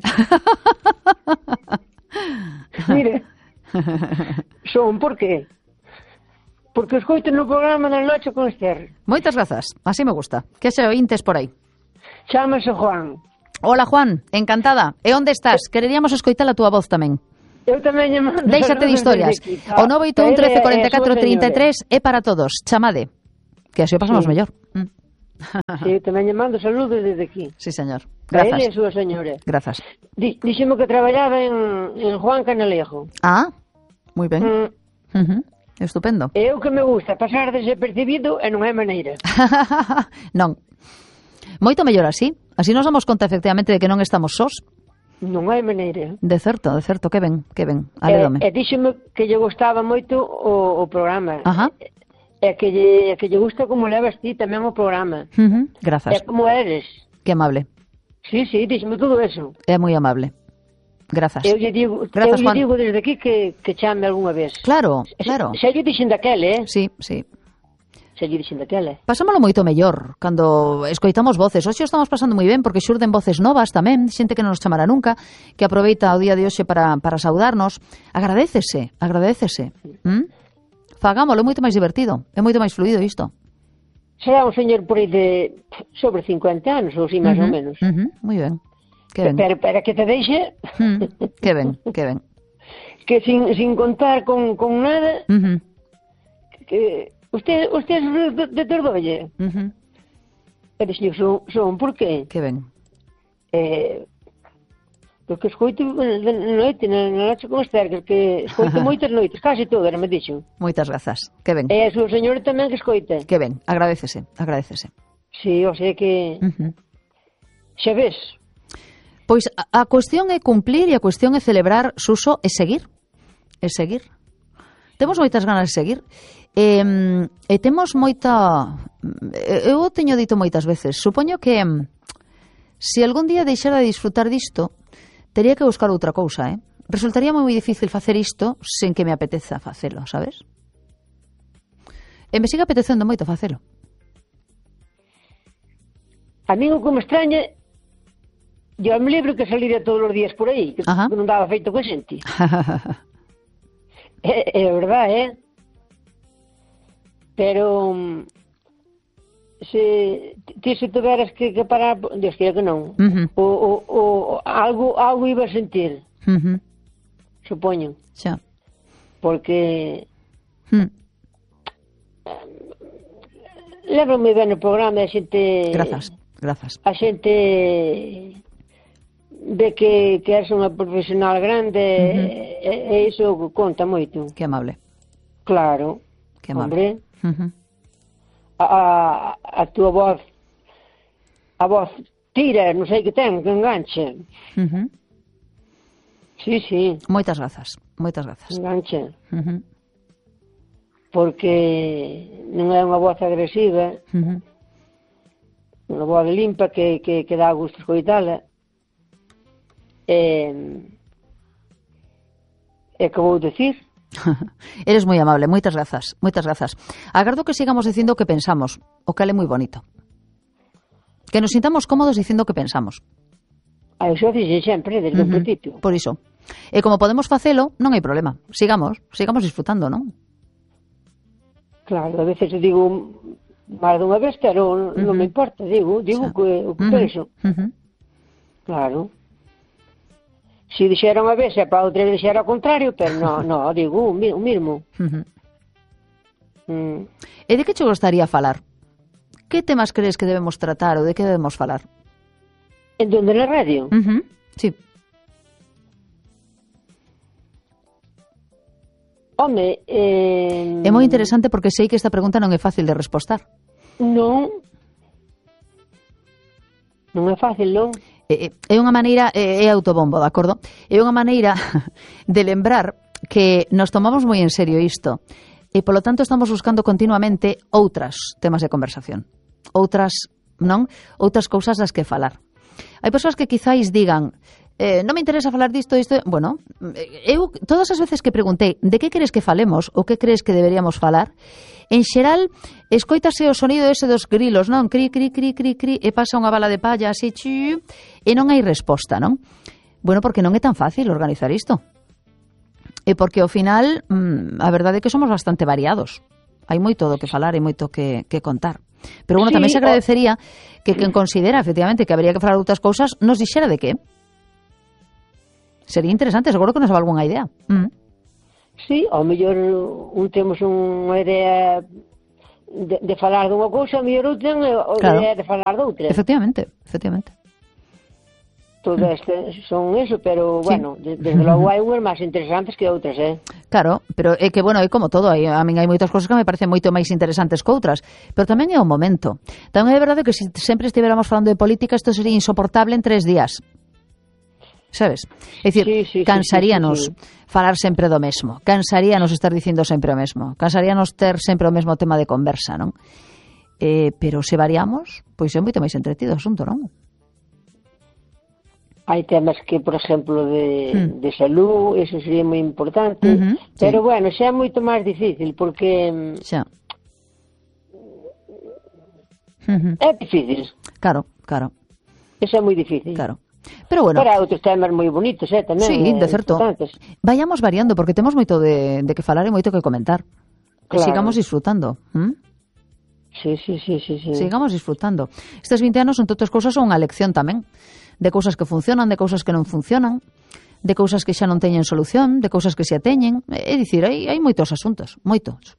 Speaker 7: Mire, son, por qué? Porque escoito no programa da noche con Esther.
Speaker 1: Moitas grazas, así me gusta. Que se ointes por aí.
Speaker 7: Chámase Juan.
Speaker 1: Hola, Juan, encantada. E onde estás? Quereríamos escoitar a túa voz tamén.
Speaker 7: Eu tamén lle mando.
Speaker 1: Déixate de historias. O 981 13 44 33 é para todos. Chamade. Que así o pasamos mellor.
Speaker 7: Sí, tamén lle mando saludos desde aquí.
Speaker 1: Sí, señor.
Speaker 7: Grazas.
Speaker 1: Grazas.
Speaker 7: Ele e a súa señora.
Speaker 1: Grazas.
Speaker 7: Dixemos que traballaba en Juan Canalejo.
Speaker 1: Ah, moi ben. Estupendo.
Speaker 7: É o que me gusta, pasar desapercibido e non é maneira.
Speaker 1: Non. Moito mellor así. Así nos damos conta efectivamente de que non estamos sós.
Speaker 7: Non hai maneira.
Speaker 1: De certo, que ben, alédome.
Speaker 7: E díxeme que lle gustaba moito o programa.
Speaker 1: Ajá.
Speaker 7: E que lle gusta como levas ti tamén o programa.
Speaker 1: Grazas.
Speaker 7: E como eres.
Speaker 1: Que amable.
Speaker 7: Sí, díxeme todo eso.
Speaker 1: É moi amable. Grazas.
Speaker 7: Eu lle digo desde aquí que chame algunha vez.
Speaker 1: Claro.
Speaker 7: Xa lle dixen daquela,
Speaker 1: Sí.
Speaker 7: Xa lle dixen daquela.
Speaker 1: Pasámolo moito mellor cando escoitamos voces. Hoxe estamos pasando moi ben porque xurden voces novas tamén, xente que non nos chamará nunca, que aproveita o día de hoxe para saudarnos. Agradécese. Fagámolo, é moito máis divertido, é moito máis fluido isto.
Speaker 7: Será un señor por aí de sobre 50 anos, ou si máis ou menos.
Speaker 1: Moi ben. Que ben.
Speaker 7: Pero para que te deixe...
Speaker 1: Que ben.
Speaker 7: Que sin contar con nada... Que... Usted é de Tordolle? E dixen, son, por qué?
Speaker 1: Que ben.
Speaker 7: Porque escoito na noite con Esther, que escoito moitas noites, casi todas, me dixen.
Speaker 1: Moitas grazas, que ben.
Speaker 7: E a súa señora tamén que escoita.
Speaker 1: Que ben, agradécese.
Speaker 7: Sí, o sea que... Xa ves.
Speaker 1: Pois a cuestión é cumplir e a cuestión é celebrar, Suso, é seguir. Temos moitas ganas de seguir. E temos moita... Eu teño dito moitas veces, supoño que se algún día deixara de disfrutar disto, tería que buscar outra cousa, Resultaría moi difícil facer isto sen que me apeteza facelo, sabes? E me sigue apetecendo moito facelo.
Speaker 7: A mí o que me extraña, eu me libro que salira todos os días por aí, que non daba feito que xente. É verdade, Pero se tuveras que parar, Dios quiera que non, o algo iba a sentir, supoño.
Speaker 1: Xa.
Speaker 7: Porque lembro moi ben o programa, a xente...
Speaker 1: Grazas.
Speaker 7: A xente ve que eres unha profesional grande e iso conta moito.
Speaker 1: Que amable.
Speaker 7: Claro.
Speaker 1: Que amable.
Speaker 7: Hombre. A túa voz, a voz tira, non sei que ten, que enganche. Sí.
Speaker 1: Moitas grazas.
Speaker 7: Enganche. Porque non é unha voz agresiva, unha voz limpa que dá gusto escoitala. E que vou dicir?
Speaker 1: Eres moi amable, moitas grazas. Agardo que sigamos dicindo o que pensamos, o que é moi bonito. Que nos sintamos cómodos dicindo o que pensamos.
Speaker 7: Iso dixe sempre, desde o principio.
Speaker 1: Por iso. E como podemos facelo, non hai problema. Sigamos disfrutando, non?
Speaker 7: Claro, a veces digo máis dunha vez, pero non me importa, digo o que penso. Claro. Se dixera unha vez e para outra vez dixera ao contrario, pero non, digo o mismo.
Speaker 1: E de que che gostaría falar? Que temas crees que debemos tratar ou de que debemos falar?
Speaker 7: En donde na radio?
Speaker 1: Sí.
Speaker 7: Home,
Speaker 1: é moi interesante porque sei que esta pregunta non é fácil de respostar.
Speaker 7: Non é fácil, non?
Speaker 1: É unha maneira, é autobombo, de acordo? É unha maneira de lembrar que nos tomamos moi en serio isto e, polo tanto, estamos buscando continuamente outras temas de conversación. Outras cousas das que falar. Hai persoas que quizáis digan non me interesa falar disto. Bueno, eu todas as veces que preguntei de que queres que falemos ou que crees que deberíamos falar, en xeral, escoítase o sonido ese dos grilos, non? Cri, cri, cri, cri, cri, e pasa unha bala de palla así, e non hai resposta, non? Bueno, porque non é tan fácil organizar isto. E porque ao final, a verdade é que somos bastante variados. Hai moito do que falar, hai moito que contar. Pero, bueno, tamén se agradecería que quen considera, efectivamente, que habría que falar outras cousas, nos dixera de que. Sería interesante, seguro que nos daba algunha idea.
Speaker 7: Sí, ao mellor temos unha idea de falar dunha cousa, ao mellor outra idea de falar doutra.
Speaker 1: Efectivamente.
Speaker 7: Todas son eso, pero, bueno, desde logo hai unhas máis interesantes que outras,
Speaker 1: Claro, pero é que, bueno, é como todo, a min hai moitas cousas que me parecen moito máis interesantes que outras, pero tamén é o momento. Tamén é verdade que se sempre estiveramos falando de política, isto sería insoportable en 3 días. Sabes? É dicir, cansaríanos falar sempre do mesmo, cansaríanos estar dicindo sempre o mesmo, cansaríanos ter sempre o mesmo tema de conversa, non? Pero se variamos, pois é moito máis entretido o asunto, non?
Speaker 7: Hai temas que, por exemplo, de salud, eso sería moi importante, pero, bueno, xa é moito máis difícil, porque é difícil.
Speaker 1: Claro.
Speaker 7: Eso é moi difícil.
Speaker 1: Claro. Pero, bueno.
Speaker 7: Pero hai outros temas moi bonitos, tamén.
Speaker 1: Sí, de certo. Vayamos variando, porque temos moito de que falar e moito que comentar. Claro. E sigamos disfrutando.
Speaker 7: Sí.
Speaker 1: Sigamos disfrutando. Estes 20 anos, entre outras cousas, son unha lección tamén. De cousas que funcionan, de cousas que non funcionan, de cousas que xa non teñen solución, de cousas que xa teñen. É dicir, hai moitos asuntos, moitos.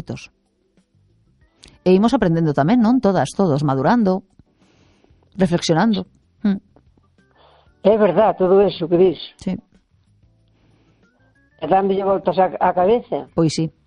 Speaker 1: E imos aprendendo tamén, non? Todos, madurando, reflexionando.
Speaker 7: É verdad, todo eso que dis.
Speaker 1: Sí.
Speaker 7: E dándolle voltas á cabeza.
Speaker 1: Pois sí.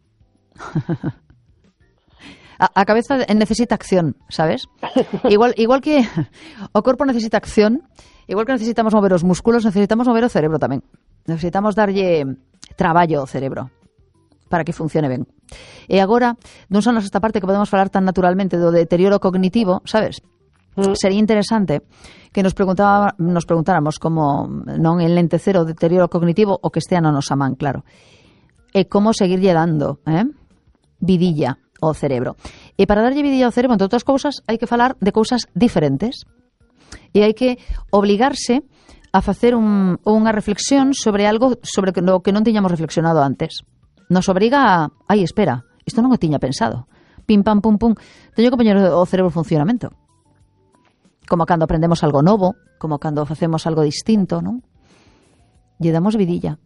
Speaker 1: A cabeza necesita acción, sabes? Igual que o corpo necesita acción, igual que necesitamos mover os músculos, necesitamos mover o cerebro tamén. Necesitamos darlle traballo ao cerebro para que funcione ben. E agora, duns anos esta parte que podemos falar tan naturalmente do deterioro cognitivo, sabes? Sería interesante que nos preguntáramos como non enlentecer o deterioro cognitivo o que estea na nosa man, claro. E como seguirlle dando vidilla ao cerebro. E para darlle vidilla ao cerebro, entre outras cousas, hai que falar de cousas diferentes. E hai que obligarse a facer unha reflexión sobre algo sobre o que non tiñamos reflexionado antes. Nos obriga a... Ai, espera, isto non o tiña pensado. Pim, pam, pum, pum. Teño que poñer o cerebro en funcionamento. Como cando aprendemos algo novo, como cando facemos algo distinto, non? Lle damos vidilla.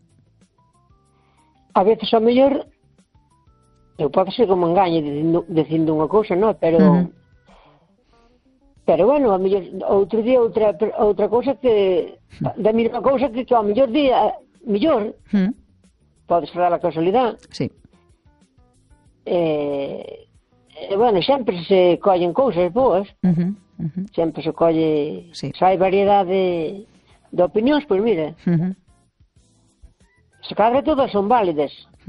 Speaker 7: A veces, ao mellor, eu podo ser como engañe dicindo unha cousa, non? Pero, bueno, ao mellor, outro día outra cousa que, da mesma cousa que ao mellor día, mellor, podes falar a casualidade.
Speaker 1: Sí.
Speaker 7: Bueno, sempre se collen cousas boas. Sempre se colle...
Speaker 1: Sí.
Speaker 7: Se hai variedade de opinións, pois mira, se cadra todas son válidas,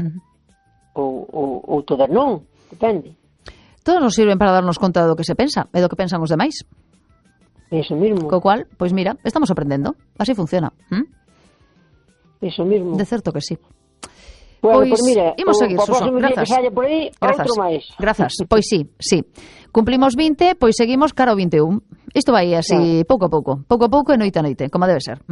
Speaker 7: ou todas non, depende.
Speaker 1: Todos nos sirven para darnos conta do que se pensa e do que pensan os demais.
Speaker 7: Eso mismo.
Speaker 1: Co cual, pois mira, estamos aprendendo, así funciona.
Speaker 7: Eso mismo.
Speaker 1: De certo que sí.
Speaker 7: Bueno, pois mira,
Speaker 1: imos seguir, Suso.
Speaker 7: Grazas. Por aí, outro máis.
Speaker 1: Grazas. Pois sí. Cumplimos 20, pois seguimos cara ao 21. Isto vai así, pouco a pouco e noite a noite, como debe ser.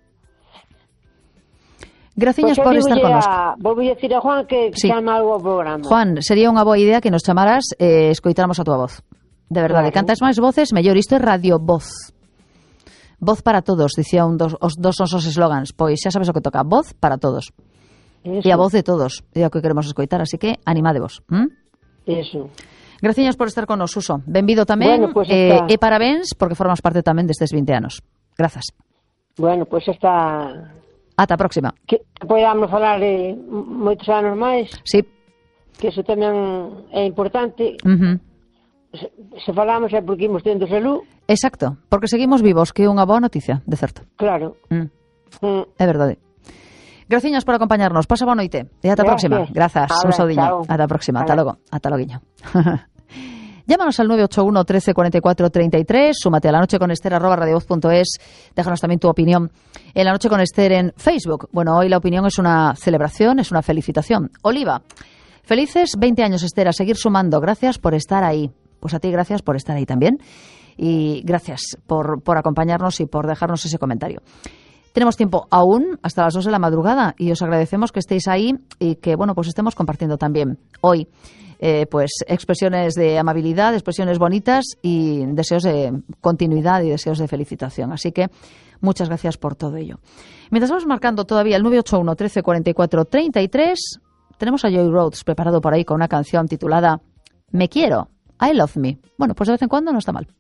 Speaker 1: Graciñas por estar connosco.
Speaker 7: Vou dicir a Juan que chama algo ao programa.
Speaker 1: Juan, sería unha boa idea que nos chamaras e escoitáramos a túa voz. De verdade, cantas máis voces, mellor. Isto é Radio Voz. Voz para todos, dicía os dos nosos eslogans. Pois xa sabes o que toca, voz para todos. Eso. E a voz de todos, é o que queremos escoitar, así que animadevos.
Speaker 7: Eso.
Speaker 1: Graciñas por estar con nos, Suso. Benvido tamén,
Speaker 7: bueno, pues
Speaker 1: e parabéns, porque formas parte tamén destes 20 anos. Grazas.
Speaker 7: Bueno, pois pues ata
Speaker 1: a próxima.
Speaker 7: Que podamos falar moitos anos máis.
Speaker 1: Sí.
Speaker 7: Que eso tamén é importante. Se falamos é porque imos tendo salud.
Speaker 1: Exacto, porque seguimos vivos, que é unha boa noticia, de certo.
Speaker 7: Claro.
Speaker 1: É verdade. Graciñas por acompañarnos. Pasa boa noite. E ata a próxima. Grazas. Un saudiño. Ata a próxima. Ata logo. Ata loguiño. Llámanos al 981 13 44 33, súmate a La Noche con Esther @radiovoz.es, déjanos también tu opinión en La Noche con Esther en Facebook. Bueno, hoy la opinión es una celebración, es una felicitación. Oliva, felices 20 años, Esther, a seguir sumando. Gracias por estar ahí. Pues a ti gracias por estar ahí también. Y gracias por acompañarnos y por dejarnos ese comentario. Tenemos tiempo aún hasta las 2 de la madrugada y os agradecemos que estéis ahí y que, bueno, pues estemos compartiendo también hoy pues expresiones de amabilidad, expresiones bonitas y deseos de continuidad y deseos de felicitación. Así que muchas gracias por todo ello. Mientras vamos marcando todavía el 981 13 44 33, tenemos a Joy Rhodes preparado por ahí con una canción titulada Me Quiero, I Love Me. Bueno, pues de vez en cuando no está mal.